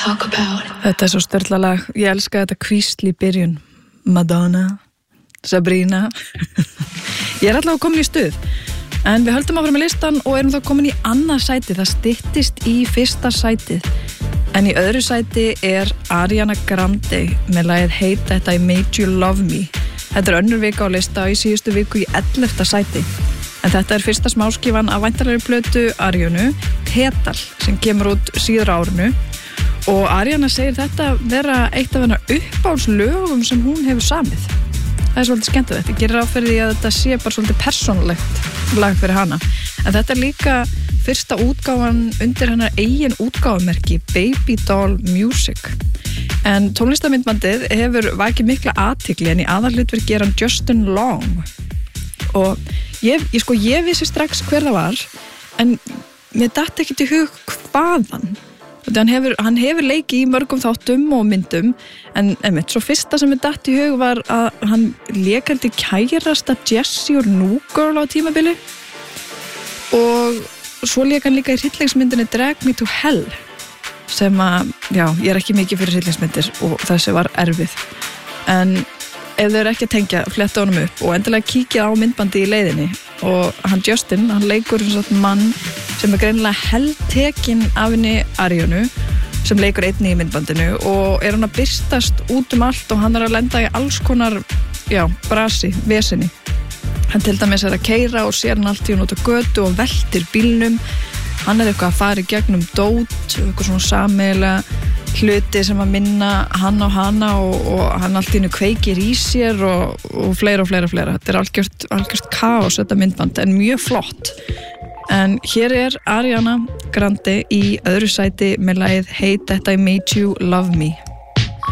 talk about. Þetta svo störtlalag, ég elska þetta hvísl í byrjun. Madonna, Sabrina. Ég alltaf komin í stuð, en við höldum áfram með listan og erum þá komin í annað sæti. Það styttist í fyrsta sætið, en í öðru sæti er Ariana Grande með lagið Hate That I Made You Love Me. Þetta er önnur vika á lista og í síðustu viku í 11. sæti. En þetta er fyrsta smáskífan af væntanlegri plötu Arianu, Petal, sem kemur út síður á árinu. Og Ariana segir þetta vera eitt af hennar uppáhaldslögum sem hún hefur samið. Það er svolítið skemmtilegt. Ég gerir ráð fyrir því að þetta sé bara svolítið persónulegt lag fyrir hana. En þetta er líka fyrsta útgáfan undir hennar eigin útgáfumerki, Baby Doll Music. En tónlistarmyndbandið hefur vakið mikla athygli, en í aðalhlutverki er hann Justin Long. Og ég vissi strax hver það var, en mér datt ekkert í hug hvaðan. Hann hefur leikið í mörgum þáttum og myndum, en svo fyrsta sem mér datt í hug var að hann lék held í kærasta Jessie og New Girl á tímabili, og svo lék hann líka í hryllingsmyndinni Drag Me to Hell, sem að, ég er ekki mikið fyrir hryllingsmyndir og þessi var erfið. En ef þau eru ekki að tengja, fletta honum upp og endilega kíkja á myndbandi í leiðinni. Og hann Justin, hann leikur mann sem er greinilega heltekinn af henni Arianu, sem leikur einnig í myndbandinu, og er hann að birtast út um allt og hann er að lenda í alls konar brasi, vesinni. Hann til dæmis er að keyra og sér hann allt í hún út á götu og veltir bílnum. Hann er eitthvað að fara í gegnum dót, eitthvað svona sameiginlega hluti sem að minna hann á hana, og hann allt í hennu kveikir í sér og fleira. Þetta er algjört kaos, þetta myndband, en mjög flott. En hér er Ariana Grande í öðru sæti með lagið Hate That I Made You Love Me.